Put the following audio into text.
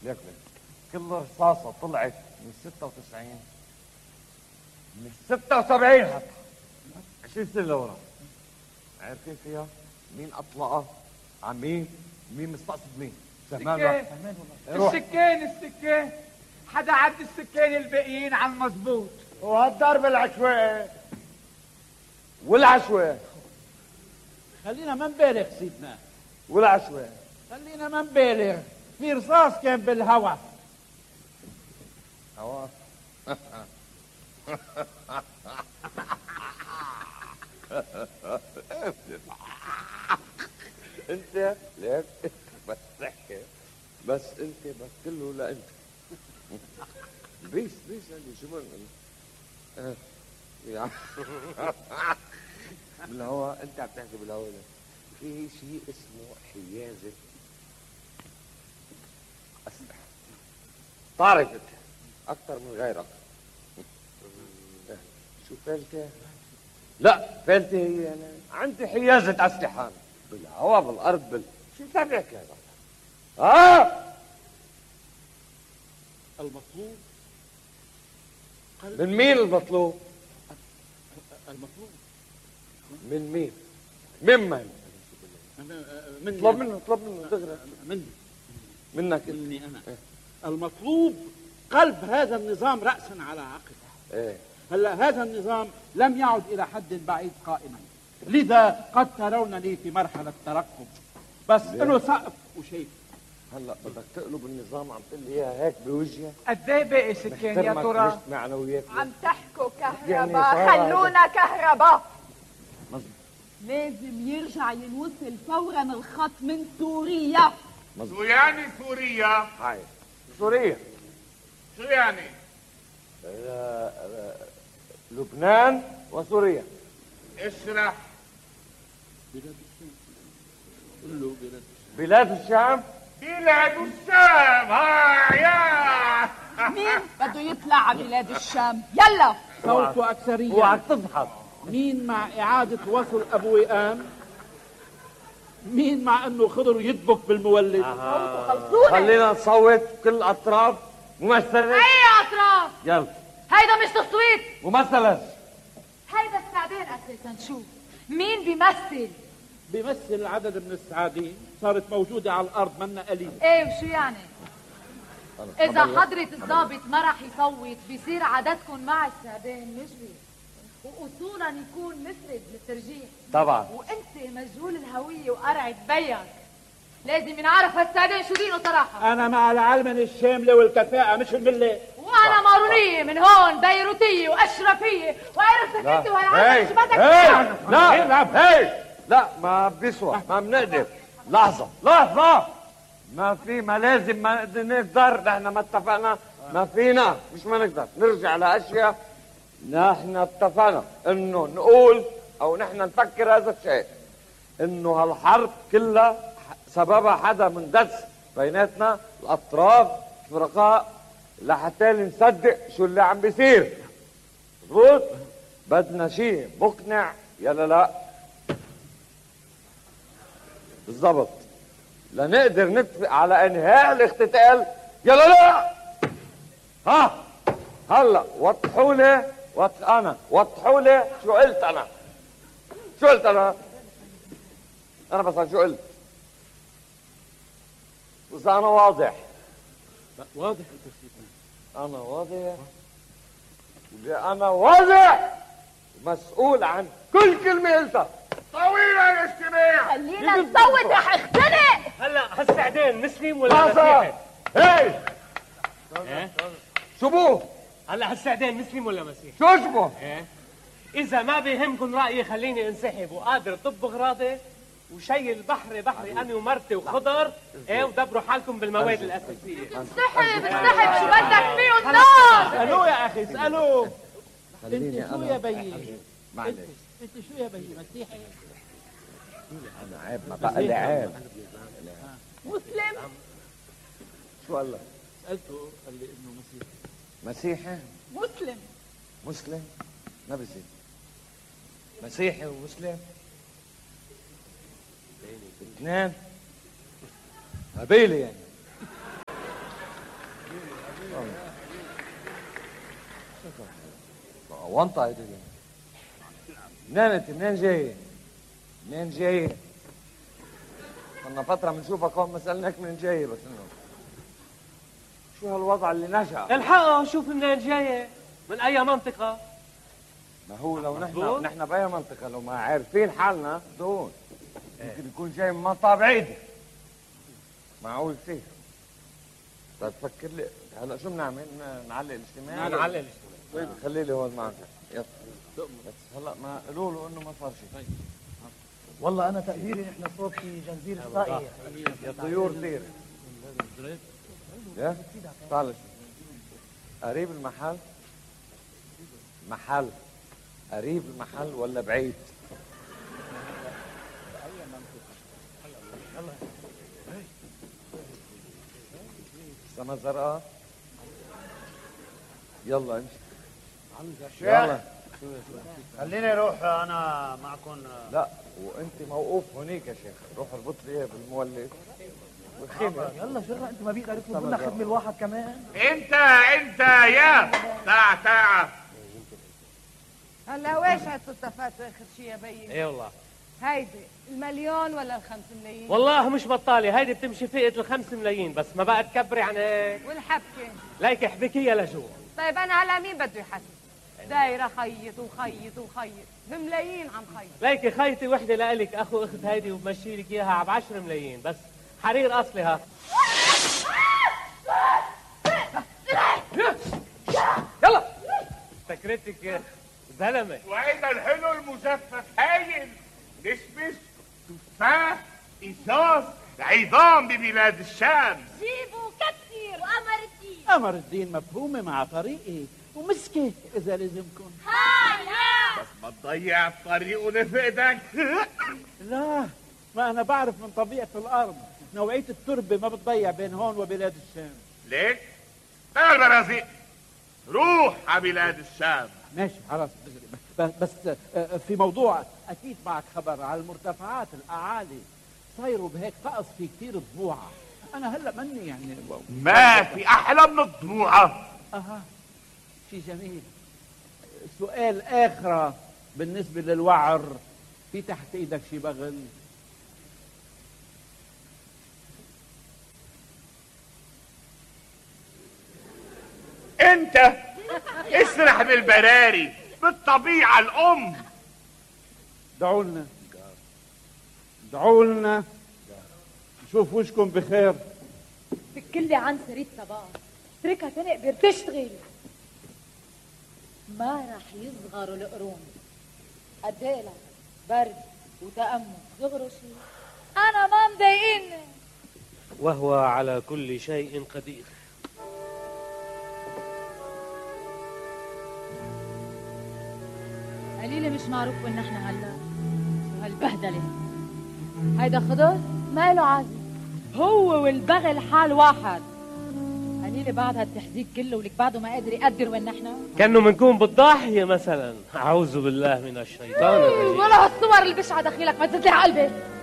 ليك كل رصاصة طلعت من 96 من 76 حتى 20 سنة لورا. عارف كيف فيها؟ مين أطلقها؟ عن مين مستقصد مين؟ فهمان والله. السكين حدا عد السكين الباقيين على المظبوط. وهالضرب العشوائي والعشوائي. خلينا ما نبالغ سيدنا. والعشوائي خلينا ما نبالغ. في رصاص كان بالهوا. هوا انت ليك بس تحكي بس انت بس كله لا انت بيس اللي شو بالهوا انت عم تحكي بالهوا. في شيء اسمه حيازة أسلحة. تعرف انت اكثر من غيرك. شو فالتة؟ لا فالتة هي انا عندي حيازة اسلحة بالهواء بالارض شو تابعك هذا؟ المطلوب من مين المطلوب؟ المطلوب من مين؟ ممن؟ اطلب منه دغري. منك مني انا. المطلوب قلب هذا النظام رأسا على عقب. هلا هذا النظام لم يعد الى حد بعيد قائما، لذا قد ترونني في مرحلة ترقب، بس له سقف وشيء. هلا بدك تقلب النظام عم تقول لي اياها هيك بوجهي؟ قد ايه باقي سكين يا ترى؟ معنويات عم تحكوا كهرباء، خلونا كهرباء. لازم يرجع ينوصل فورا الخط من سوريا. شو يعني سوريا؟ هاي سوريا شو يعني؟ لبنان وسوريا. اشرح. بلاد الشام. بلاد الشام. يا مين بده يطلع على بلاد الشام؟ يلا صوت أكثرية. اوعك تضحك. مين مع إعادة وصل أبو وئام؟ مين مع أنه خضر يدبك بالمولد؟ خلينا نصوت كل أطراف ممثلة. أي أطراف؟ يلا هيدا مش تصويت. ممثلة. هيدا السعدين أساسا. شو مين بيمثل؟ بيمثل عدد من السعادين صارت موجودة على الأرض منا قليل. ايه وشو يعني؟ إذا حضرة الضابط ما راح يصوت بيصير عددكم مع السعدين نجري، وأصولا يكون مسرد للترجيح. طبعا. وأنت مجهول الهوية وقرعة بيك، لازم ينعرف هالسعدين شو دينه صراحة. أنا مع العلمنة الشاملة والكفاءة مش الملة. وأنا مارونية من هون، بيروتية وأشرفية، وعرفتك أنت وهالعالم شو بدك لا لا ما بيسوى، ما بنقدر. لحظة ما لازم، ما نقدر. نحن ما اتفقنا، ما فينا، مش ما نقدر نرجع لأشياء. نحن اتفقنا انه نقول او نحن نفكر هذا الشيء، انه هالحرب كلها سببها حدا من دس بيناتنا الاطراف فرقاء لحتى نصدق شو اللي عم بيصير. مظبوط؟ بدنا شيء مقنع يلا لا بالضبط لنقدر نتفق على انهاء الاختتال. يلا لا هلا وضحوا لي شو قلت انا. انا بس شو قلت؟ بس انا واضح. واضح انت سيدنا. انا واضح مسؤول عن كل كلمه قلتها. طويلة الاجتماع. خلينا نصوت رح اختنق. هلا هالسعدين مسلم ولا مسيحي؟ هي شو بوه؟ هلا هالسعدين مسلم ولا مسيحي؟ شو اسمه؟ إذا ما بيهمكم رأيي خليني انسحب وقادر طب غراضي وشيل بحري أنا ومرتي وخضر ودبروا حالكم بالمواد الأساسية. انسحب شو بدك فيه النار؟ اسألوه يا أخي اسألوه. خليني انت شو يا بيي؟ معلش انت شو يا بيي؟ مسيحي؟ انا عيب ما بقى لي عيب. مسلم؟ شو قال لك؟ سألته قال لي انه مسيحي. مسلم ما بصير مسيحي ومسلم اثنين قبيلة يعني. وانطة هيدي منين انت؟ منين جاي؟ كنا فترة بنشوفك هون ما سألناك منين جاي، بس انه شو هالوضع اللي نشأ؟ الحقه شوف منين جاي، من اي منطقة؟ ما هو لو نحن بأي منطقة لو ما عارفين حالنا دون ممكن يكون جاي من منطقة بعيدة. معقول كثير. طيب فكر لي هلا شو بنعمل؟ نعلق الاجتماع؟ نعلق الاجتماع. طيب خلي لي هون معك. يلا بس هلا ما قولوا له انه ما صار شيء. والله انا تقديري نحن صوت في جنزير الطائي. يا طيور طير. يا تعال قريب المحل؟ محل قريب المحل ولا بعيد؟ سما زرقاء. يلا امشي. يلا خليني اروح انا معكم. لا وانت موقوف هونيك يا شيخ، روح اربط لي اياه بالمولد والخيمه. يلا شرع انت ما بيقدر يطلب لنا خدمه الواحد كمان. انت يا تعا هلا ويش هالصفات اخر شيء يا بيي؟ ايه والله هيدي المليون ولا ال5 ملايين؟ والله مش بطالة، هيدي بتمشي فئة ال5 ملايين، بس ما بقى تكبري عن هيك. والحبكه؟ ليك احبكيها لجوا. طيب انا على مين بده يحاسب؟ دايره خيط وخيط بملايين عم خيط. ليكي خيطي وحده لإلك اخو اخت هيدي وبمشي لك اياها ب10 ملايين، بس حرير اصلها. يلا فكرتك زلمه. وهيدا الحلو المزفف هايل، نسبس تفاح ازاز عظام ببلاد الشام. جيبوا كتير وقمر الدين. قمر الدين مفهومة مع طريقي ومسكة إذا لزمكن. هاي بس ما تضيع الطريق ونفقدك. لا ما أنا بعرف من طبيعة الأرض نوعية التربة ما بتضيع بين هون وبلاد الشام. ليك تعال برازيل روح على بلاد الشام. ماشي خلاص، بس في موضوع أكيد معك خبر على المرتفعات الأعالي صايروا بهيك طقس في كتير ضبوعة. أنا هلا مني يعني ما في أحلى من الضبوعة. أها شي جميل. سؤال آخر بالنسبة للوعر، في تحت إيدك شي بغل؟ انت اسرح بالبراري بالطبيعة الام. دعوا لنا نشوف وشكم بخير. فكلي عن سريد صباح، اتركها تنقبر تشتغل. ما رح يصغروا القرون، قديلك برد وتأمل صغروا شيء. انا ما مضايقني. وهو على كل شيء قدير. قليلة مش معروف وين نحن هلا. وهالبهدلة هيدا خضر ما له عازي، هو والبغل حال واحد. قليلة بعد هالتحزيق كله ولك بعده ما قادر يقدر وين نحن. كأنه منكون بالضاحية مثلا. أعوذ بالله من الشيطان الرجيم. ولا هالصور البشعة دخيلك ما تزلي على قلبي.